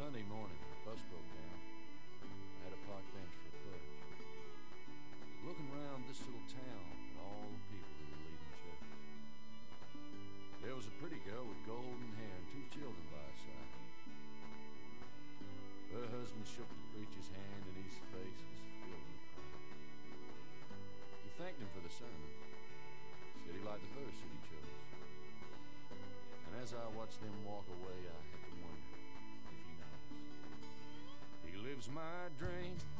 Sunday morning, the bus broke down. I had a park bench for a perch. Looking around this little town at all the people who were leaving church. There was a pretty girl with golden hair and 2 children by her side. Her husband shook the preacher's hand and his face was filled with pride. He thanked him for the sermon. Said he liked the verse that he chose. And as I watched them walk away, I had to wonder if he knows. He lives my dream.